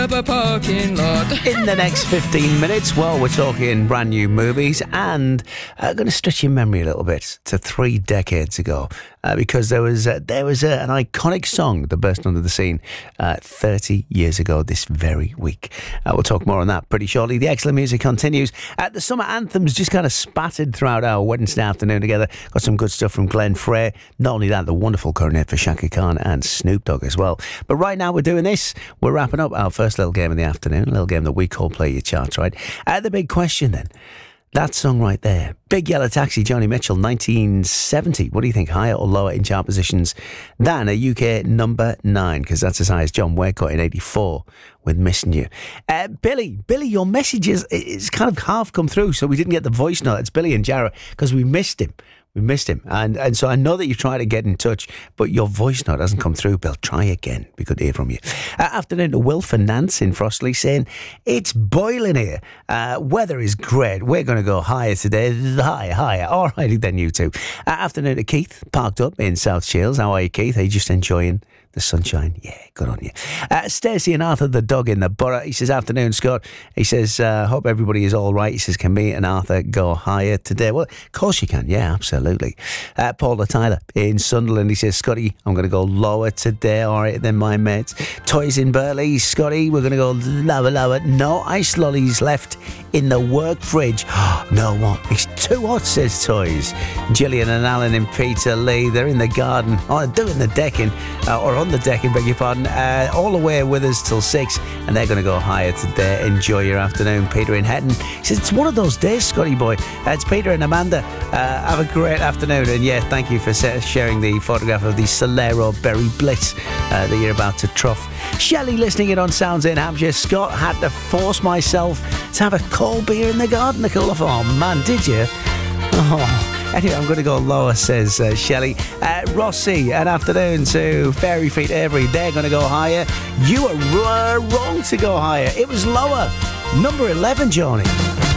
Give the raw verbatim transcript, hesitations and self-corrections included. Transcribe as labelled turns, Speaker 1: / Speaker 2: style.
Speaker 1: A parking lot.
Speaker 2: In the next fifteen minutes, well, we're talking brand new movies and I'm uh, going to stretch your memory a little bit to three decades ago uh, because there was uh, there was uh, an iconic song that burst onto the scene uh, thirty years ago this very week. Uh, we'll talk more on that pretty shortly. The excellent music continues. Uh, the summer anthems just kind of spattered throughout our Wednesday afternoon together. Got some good stuff from Glenn Frey. Not only that, the wonderful cornet for Shaka Khan and Snoop Dogg as well. But right now we're doing this. We're wrapping up our first little game of the afternoon, a little game that we call Play Your Charts, right? Uh, the big question then, that song right there, Big Yellow Taxi, Joni Mitchell, nineteen seventy. What do you think, higher or lower in chart positions than a U K number nine? Because that's as high as John Waycott in eighty-four with Missing You. Uh, Billy, Billy, your message is, is kind of half come through, so we didn't get the voice note. It's Billy and Jarrah because we missed him. We missed him. And and so I know that you've tried to get in touch, but your voice note hasn't come through, Bill. Try again. Be good to hear from you. Uh, afternoon to Will for Nance in Frostley saying, it's boiling here. Uh, weather is great. We're going to go higher today. Higher, higher. All righty then, you two. Uh, afternoon to Keith, parked up in South Shields. How are you, Keith? Are you just enjoying the sunshine? Yeah, good on you. Uh, Stacey and Arthur, the dog in the borough. He says, afternoon, Scott. He says, uh, hope everybody is all right. He says, can me and Arthur go higher today? Well, of course you can. Yeah, absolutely. Uh, Paula Tyler in Sunderland. He says, Scotty, I'm going to go lower today. All right, then, my mates. Toys in Burley. Scotty, we're going to go lower, lower. No ice lollies left in the work fridge. No what? It's too hot, says Toys. Gillian and Alan in Peterlee. They're in the garden. Oh, they're doing the decking. Uh, or on the decking, beg your pardon, uh, all the way with us till six, and they're going to go higher today. Enjoy your afternoon. Peter in Hetton says, it's one of those days, Scotty boy. Uh, it's Peter and Amanda. Uh, have a great afternoon, and yeah, thank you for sharing the photograph of the Solero Berry Blitz uh, that you're about to trough. Shelley listening in on Sounds in Hampshire. Scott, had to force myself to have a cold beer in the garden to cool off. Oh man, did you? Oh. Anyway, I'm going to go lower, says uh, Shelley. Uh, Rossi, an afternoon to Fairy Feet Avery. They're going to go higher. You are r- wrong to go higher. It was lower. Number eleven, Johnny.